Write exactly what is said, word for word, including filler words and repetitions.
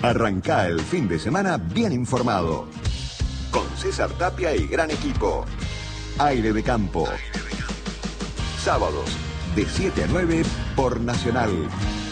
Arrancá el fin de semana bien informado. Con César Tapia y gran equipo. Aire de Campo. Sábados de siete a nueve por Nacional.